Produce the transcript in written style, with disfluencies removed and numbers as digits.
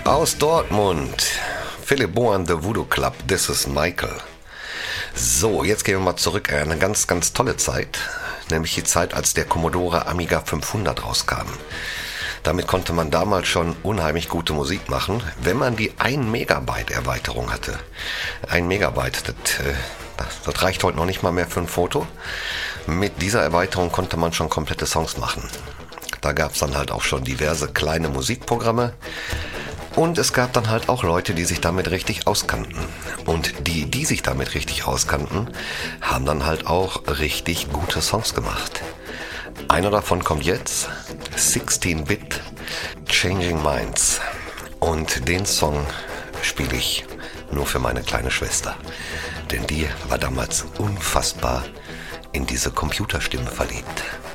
Aus Dortmund. Philipp Bohan, The Voodoo Club, This is Michael. So, jetzt gehen wir mal zurück in eine ganz, ganz tolle Zeit. Nämlich die Zeit, als der Commodore Amiga 500 rauskam. Damit konnte man damals schon unheimlich gute Musik machen, wenn man die 1 Megabyte Erweiterung hatte. 1 Megabyte, das reicht heute noch nicht mal mehr für ein Foto. Mit dieser Erweiterung konnte man schon komplette Songs machen. Da gab es dann halt auch schon diverse kleine Musikprogramme. Und es gab dann halt auch Leute, die sich damit richtig auskannten. Und die sich damit richtig auskannten, haben dann halt auch richtig gute Songs gemacht. Einer davon kommt jetzt, 16-Bit, Changing Minds. Und den Song spiele ich nur für meine kleine Schwester. Denn die war damals unfassbar in diese Computerstimme verliebt.